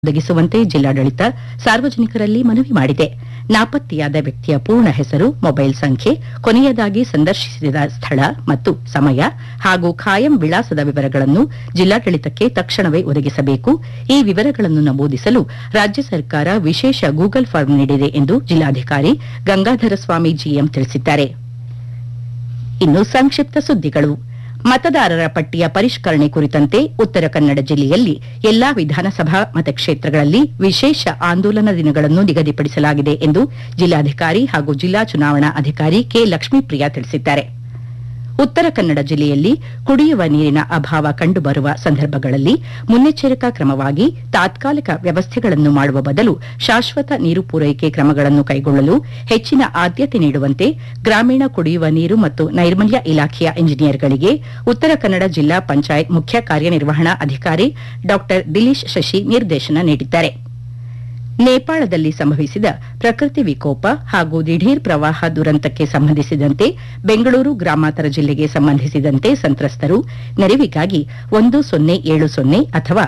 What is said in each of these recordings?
ಒದಗಿಸುವಂತೆ ಜಿಲ್ಲಾಡಳಿತ ಸಾರ್ವಜನಿಕರಲ್ಲಿ ಮನವಿ ಮಾಡಿದೆ. ನಾಪತ್ತೆಯಾದ ವ್ಯಕ್ತಿಯ ಪೂರ್ಣ ಹೆಸರು, ಮೊಬೈಲ್ ಸಂಖ್ಯೆ, ಕೊನೆಯದಾಗಿ ಸಂದರ್ಶಿಸಿದ ಸ್ಥಳ ಮತ್ತು ಸಮಯ ಹಾಗೂ ಖಾಯಂ ವಿಳಾಸದ ವಿವರಗಳನ್ನು ಜಿಲ್ಲಾಡಳಿತಕ್ಕೆ ತಕ್ಷಣವೇ ಒದಗಿಸಬೇಕು. ಈ ವಿವರಗಳನ್ನು ನಮೂದಿಸಲು ರಾಜ್ಯ ಸರ್ಕಾರ ವಿಶೇಷ ಗೂಗಲ್ ಫಾರ್ಮ್ ನೀಡಿದೆ ಎಂದು ಜಿಲ್ಲಾಧಿಕಾರಿ ಗಂಗಾಧರ ಸ್ವಾಮಿ ಜಿಎಂ ತಿಳಿಸಿದ್ದಾರೆ. ಇನ್ನು ಸಂಕ್ಷಿಪ್ತ ಸುದ್ದಿಗಳು. ಮತದಾರರ ಪಟ್ಟಿಯ ಪರಿಷ್ಕರಣೆ ಕುರಿತಂತೆ ಉತ್ತರ ಕನ್ನಡ ಜಿಲ್ಲೆಯಲ್ಲಿ ಎಲ್ಲಾ ವಿಧಾನಸಭಾ ಮತಕ್ಷೇತ್ರಗಳಲ್ಲಿ ವಿಶೇಷ ಆಂದೋಲನ ದಿನಗಳನ್ನು ನಿಗದಿಪಡಿಸಲಾಗಿದೆ ಎಂದು ಜಿಲ್ಲಾಧಿಕಾರಿ ಹಾಗೂ ಜಿಲ್ಲಾ ಚುನಾವಣಾ ಅಧಿಕಾರಿ ಕೆ ಲಕ್ಷ್ಮೀಪ್ರಿಯಾ ತಿಳಿಸಿದ್ದಾರೆ. ಉತ್ತರ ಕನ್ನಡ ಜಿಲ್ಲೆಯಲ್ಲಿ ಕುಡಿಯುವ ನೀರಿನ ಅಭಾವ ಕಂಡುಬರುವ ಸಂದರ್ಭಗಳಲ್ಲಿ ಮುನ್ನೆಚ್ಚರಿಕಾ ಕ್ರಮವಾಗಿ ತಾತ್ಕಾಲಿಕ ವ್ಯವಸ್ಥೆಗಳನ್ನು ಮಾಡುವ ಬದಲು ಶಾಶ್ವತ ನೀರು ಪೂರೈಕೆ ಕ್ರಮಗಳನ್ನು ಕೈಗೊಳ್ಳಲು ಹೆಚ್ಚಿನ ಆದ್ಯತೆ ನೀಡುವಂತೆ ಗ್ರಾಮೀಣ ಕುಡಿಯುವ ನೀರು ಮತ್ತು ನೈರ್ಮಲ್ಯ ಇಲಾಖೆಯ ಇಂಜಿನಿಯರ್ಗಳಿಗೆ ಉತ್ತರ ಕನ್ನಡ ಜಿಲ್ಲಾ ಪಂಚಾಯತ್ ಮುಖ್ಯ ಕಾರ್ಯನಿರ್ವಹಣಾ ಅಧಿಕಾರಿ ಡಾ ದಿಲೀಶ್ ಶಶಿ ನಿರ್ದೇಶನ ನೀಡಿದ್ದಾರೆ. ನೇಪಾಳದಲ್ಲಿ ಸಂಭವಿಸಿದ ಪ್ರಕೃತಿ ವಿಕೋಪ ಹಾಗೂ ದಿಢೀರ್ ಪ್ರವಾಹ ದುರಂತಕ್ಕೆ ಸಂಬಂಧಿಸಿದಂತೆ ಬೆಂಗಳೂರು ಗ್ರಾಮಾಂತರ ಜಿಲ್ಲೆಗೆ ಸಂಬಂಧಿಸಿದಂತೆ ಸಂತ್ರಸ್ತರು ನೆರವಿಗಾಗಿ 1070 ಅಥವಾ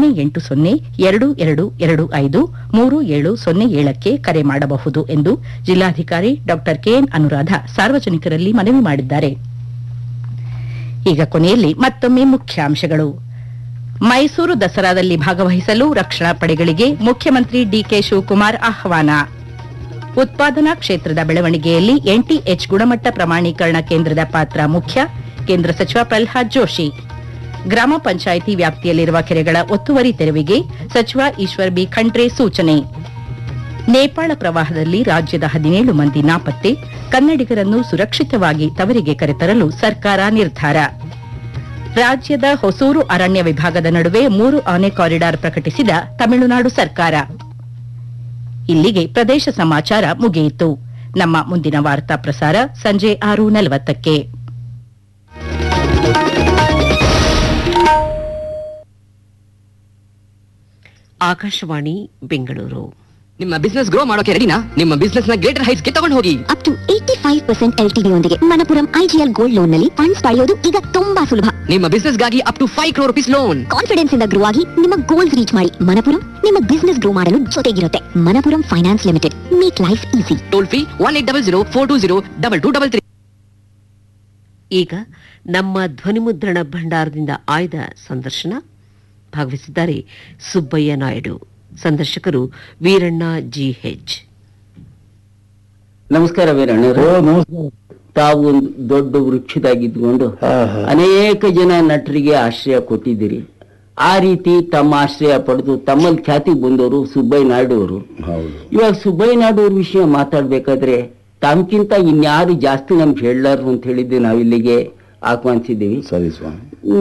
08022253707ಕ್ಕೆ ಕರೆ ಮಾಡಬಹುದು ಎಂದು ಜಿಲ್ಲಾಧಿಕಾರಿ ಡಾ ಕೆಎನ್ ಅನುರಾಧ ಸಾರ್ವಜನಿಕರಲ್ಲಿ ಮನವಿ ಮಾಡಿದ್ದಾರೆ. ಈಗ ಕೊನೆಯಲ್ಲಿ ಮತ್ತೊಮ್ಮೆ ಮುಖ್ಯಾಂಶಗಳು. ಮೈಸೂರು ದಸರಾದಲ್ಲಿ ಭಾಗವಹಿಸಲು ರಕ್ಷಣಾ ಪಡೆಗಳಿಗೆ ಮುಖ್ಯಮಂತ್ರಿ ಡಿಕೆ ಶಿವಕುಮಾರ್ ಆಹ್ವಾನ. ಉತ್ಪಾದನಾ ಕ್ಷೇತ್ರದ ಬೆಳವಣಿಗೆಯಲ್ಲಿ ಎನ್ಟಿಎಚ್ ಗುಣಮಟ್ಟ ಪ್ರಮಾಣೀಕರಣ ಕೇಂದ್ರದ ಪಾತ್ರ ಮುಖ್ಯ, ಕೇಂದ್ರ ಸಚಿವ ಪ್ರಹ್ಲಾದ್ ಜೋಶಿ. ಗ್ರಾಮ ಪಂಚಾಯಿತಿ ವ್ಯಾಪ್ತಿಯಲ್ಲಿರುವ ಕೆರೆಗಳ ಒತ್ತುವರಿ ತೆರವಿಗೆ ಸಚಿವ ಈಶ್ವರ್ ಬಿ ಖಂಡ್ರೆ ಸೂಚನೆ. ನೇಪಾಳ ಪ್ರವಾಹದಲ್ಲಿ ರಾಜ್ಯದ 17 ಮಂದಿ ನಾಪತ್ತೆ, ಕನ್ನಡಿಗರನ್ನು ಸುರಕ್ಷಿತವಾಗಿ ತವರಿಗೆ ಕರೆತರಲು ಸರ್ಕಾರ ನಿರ್ಧಾರ. ರಾಜ್ಯದ ಹೊಸೂರು ಅರಣ್ಯ ವಿಭಾಗದ ನಡುವೆ 3 ಆನೆ ಕಾರಿಡಾರ್ ಪ್ರಕಟಿಸಿದ ತಮಿಳುನಾಡು ಸರ್ಕಾರ. ಇಲ್ಲಿಗೆ ಪ್ರದೇಶ ಸಮಾಚಾರ ಮುಗಿಯಿತು. ನಮ್ಮ ಮುಂದಿನ ವಾರ್ತಾ ಪ್ರಸಾರ ಸಂಜೆ 6:40ಕ್ಕೆ. ಆಕಾಶವಾಣಿ ಬೆಂಗಳೂರು. ನಿಮ್ಮ ಬಿಸ್ನೆಸ್ ಗ್ರೋ ಮಾಡೋಕೆ ರೆಡಿನಾ? ನಿಮ್ಮ ಬಿಸ್ನೆಸ್ ನ ಗ್ರೇಟರ್ ಹೈಟ್ಸ್ ಗೆ ತಗೊಂಡು ಹೋಗಿ. ಅಪ್ ಟು 85% LTV ಯೊಂದಿಗೆ ಮಣಪುರಂ ಐಜಿಎಲ್ ಗೋಲ್ಡ್ ಲೋನ್ ನಲ್ಲಿ ಫಂಡ್ಸ್ ಪಡೆಯೋದು ಈಗ ತುಂಬಾ ಸುಲಭ. ನಿಮ್ಮ ಬಿಸ್ನೆಸ್ ಗಾಗಿ up to 5 crore rupees loan. Confidence ಇಂದ ಗ್ರೋ ಆಗಿ ನಿಮ್ಮ ಗೋಲ್ಸ್ ರೀಚ್ ಮಾಡಿ. ಮಣಪುರಂ ನಿಮ್ಮ ಬಿಸ್ನೆಸ್ ಗ್ರೋ ಮಾಡಲು ಜೊತೆಗಿರುತ್ತೆ. Manappuram finance limited, make life easy. Toll free 1800 420 2233. ಈಗ ನಮ್ಮ ಧ್ವನಿಮುದ್ರಣ ಭಂಡಾರದಿಂದ ಆಯ್ದ ಸಂದರ್ಶನ. ಭಾಗವಹಿಸಿದ್ದಾರೆ ಸುಬ್ಬಯ್ಯ ನಾಯ್ಡು. ಸಂದರ್ಶಕರು ವೀರಣ್ಣ GH. ನಮಸ್ಕಾರ ವೀರಣ್ಣ. ತಾವು ಒಂದು ದೊಡ್ಡ ವೃಕ್ಷದಾಗಿದ್ದುಕೊಂಡು ಅನೇಕ ಜನ ನಟರಿಗೆ ಆಶ್ರಯ ಕೊಟ್ಟಿದ್ದೀರಿ. ಆ ರೀತಿ ತಮ್ಮ ಆಶ್ರಯ ಪಡೆದು ತಮ್ಮಲ್ಲಿ ಖ್ಯಾತಿ ಬಂದವರು ಸುಬ್ಬಯ್ಯ ನಾಯ್ಡು ಅವರು. ಇವಾಗ ಸುಬ್ಬಯ್ಯ ನಾಯ್ಡು ಅವ್ರ ವಿಷಯ ಮಾತಾಡ್ಬೇಕಾದ್ರೆ ತಮ್ಗಿಂತ ಇನ್ಯಾರು ಜಾಸ್ತಿ ನಮ್ಗೆ ಹೇಳಲಾರು ಅಂತ ಹೇಳಿದ್ದೆ ನಾವು ಇಲ್ಲಿಗೆ ಆಹ್ವಾನಿಸಿದ್ದೀವಿ. ಸರಿ ಸ್ವಾಮಿ.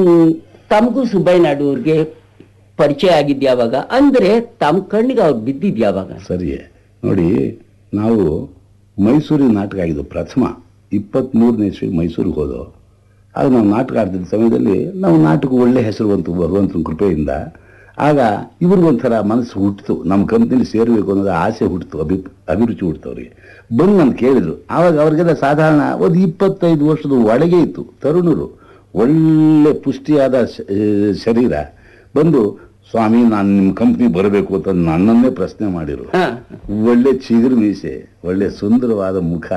ತಮಗೂ ಸುಬ್ಬಯ್ಯ ನಾಯ್ಡು ಅವ್ರಿಗೆ ಪರಿಚಯ ಆಗಿದ್ಯಾವಾಗ, ಅಂದ್ರೆ ತಮ್ಮ ಕಣ್ಣಿಗೆ ಅವ್ರು ಬಿದ್ದಿದ್ಯಾವಾಗ? ಸರಿಯೇ ನೋಡಿ, ನಾವು ಮೈಸೂರಿನ ನಾಟಕ ಆಗಿದ್ದು ಪ್ರಥಮ 23ನೇ ಇಸ್ವಿ ಮೈಸೂರಿಗೆ ಹೋದೋ. ಆಗ ನಾವು ನಾಟಕ ಆಡ್ತಿದ್ದ ಸಮಯದಲ್ಲಿ ನಾವು ನಾಟಕ ಒಳ್ಳೆ ಹೆಸರು ಬಂತು ಭಗವಂತನ ಕೃಪೆಯಿಂದ. ಆಗ ಇವ್ರಿಗೊಂಥರ ಮನಸ್ಸು ಹುಟ್ಟಿತು, ನಮ್ಮ ಕಂಪ್ನಿಲಿ ಸೇರಬೇಕು ಅನ್ನೋದು ಆಸೆ ಹುಟ್ಟಿತು, ಅಭಿರುಚಿ ಹುಟ್ಟಿತು ಅವರಿಗೆ. ಬಂದು ನಾನು ಕೇಳಿದ್ರು. ಆವಾಗ ಅವ್ರಿಗೆಲ್ಲ ಸಾಧಾರಣ ಒಂದು 25 ವರ್ಷದ ಒಳಗೆ ಇತ್ತು, ತರುಣರು, ಒಳ್ಳೆ ಪುಷ್ಟಿಯಾದ ಶರೀರ. ಬಂದು, ಸ್ವಾಮಿ ನಾನು ನಿಮ್ಮ ಕಂಪ್ನಿ ಬರಬೇಕು ಅಂತ ನನ್ನನ್ನೇ ಪ್ರಶ್ನೆ ಮಾಡಿರು. ಒಳ್ಳೆ ಚಿಗುರು ಮೀಸೆ, ಒಳ್ಳೆ ಸುಂದರವಾದ ಮುಖ.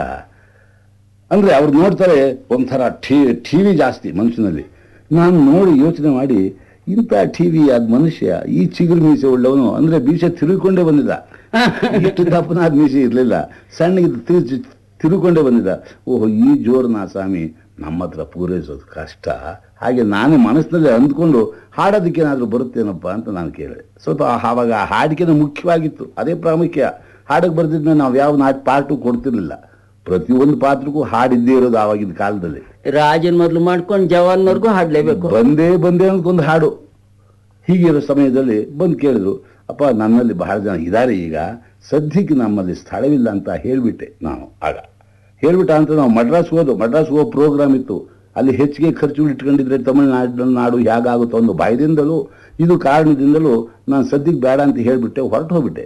ಅಂದ್ರೆ ಅವ್ರು ನೋಡ್ತಾರೆ ಒಂಥರ ಟಿವಿ ಜಾಸ್ತಿ ಮನುಷ್ಯನಲ್ಲಿ. ನಾನು ನೋಡಿ ಯೋಚನೆ ಮಾಡಿ, ಇಂಥ ಟಿವಿ ಆದ ಮನುಷ್ಯ ಈ ಚಿಗುರು ಮೀಸೆ ಉಳ್ಳವನು ಅಂದ್ರೆ ಮೀಸೆ ತಿರುಗಿಕೊಂಡೇ ಬಂದಿದ್ದ. ಇಷ್ಟು ದಪ್ಪನಾದ ಮೀಸೆ ಇರಲಿಲ್ಲ, ಸಣ್ಣಗೆ ತಿರುಗಿಕೊಂಡೇ ಬಂದಿದ್ದ. ಓಹೋ, ಈ ಜೋರ್ನ ಸ್ವಾಮಿ ನಮ್ಮ ಹತ್ರ ಪೂರೈಸೋದು ಕಷ್ಟ. ಹಾಗೆ ನಾನೇ ಮನಸ್ಸಿನಲ್ಲಿ ಅಂದ್ಕೊಂಡು ಹಾಡೋದಕ್ಕೇನಾದ್ರೂ ಬರುತ್ತೇನಪ್ಪ ಅಂತ ನಾನು ಕೇಳಿದೆ. ಸ್ವಲ್ಪ ಆವಾಗ ಹಾಡಿಕೆನ ಮುಖ್ಯವಾಗಿತ್ತು, ಅದೇ ಪ್ರಾಮುಖ್ಯ. ಹಾಡಕ್ಕೆ ಬರ್ತಿದ್ಮೇಲೆ ನಾವು ಯಾವ ಪಾಠು ಕೊಡ್ತಿರ್ಲಿಲ್ಲ. ಪ್ರತಿಯೊಂದು ಪಾತ್ರಕ್ಕೂ ಹಾಡಿದ್ದೇ ಇರೋದು ಆವಾಗಿನ ಕಾಲದಲ್ಲಿ. ರಾಜನ್ ಮೊದಲು ಮಾಡ್ಕೊಂಡು ಜವಾನ್ನವರೆಗೂ ಹಾಡ್ಲೇಬೇಕು. ಬಂದೇ ಅಂದ್ಕೊಂಡು ಹಾಡು. ಹೀಗಿರೋ ಸಮಯದಲ್ಲಿ ಬಂದು ಕೇಳಿದ್ರು, ಅಪ್ಪ ನನ್ನಲ್ಲಿ ಬಹಳ ಜನ ಇದ್ದಾರೆ, ಈಗ ಸದ್ಯಕ್ಕೆ ನಮ್ಮಲ್ಲಿ ಸ್ಥಳವಿಲ್ಲ ಅಂತ ಹೇಳ್ಬಿಟ್ಟೆ ನಾನು. ಆಗ ಹೇಳ್ಬಿಟ್ಟ ಅಂತ ನಾವು ಮಡ್ರಾಸ್ ಹೋಗೋ ಪ್ರೋಗ್ರಾಮ್ ಇತ್ತು. ಅಲ್ಲಿ ಹೆಚ್ಚಿಗೆ ಖರ್ಚು ಇಟ್ಕೊಂಡಿದ್ರೆ ತಮಿಳುನಾಡು ಹೇಗಾಗುತ್ತೋ ಒಂದು ಭಯದಿಂದಲೂ ಇದು ಕಾರಣದಿಂದಲೂ ನಾನು ಸದ್ಯಕ್ಕೆ ಬೇಡ ಅಂತ ಹೇಳ್ಬಿಟ್ಟೆ, ಹೊರಟು ಹೋಗ್ಬಿಟ್ಟೆ.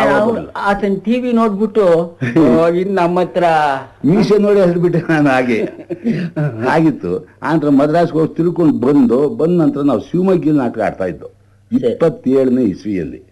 ಆತನ ಟಿವಿ ನೋಡ್ಬಿಟ್ಟು ಇನ್ ನಮ್ಮ ಹತ್ರ ಮೀಸೆ ನೋಡಿ ಹೇಳ್ಬಿಟ್ಟೆ ನಾನು. ಹಾಗೆ ಆಗಿತ್ತು. ಆನಂತರ ಮದ್ರಾಸ್ಗೆ ಹೋಗಿ ತಿಳ್ಕೊಂಡು ಬಂದ ನಂತರ ನಾವು ಶಿವಮೊಗ್ಗದಲ್ಲಿ ನಾಟಕ ಆಡ್ತಾ ಇದ್ದು 27ನೇ ಇಸ್ವಿಯಲ್ಲಿ.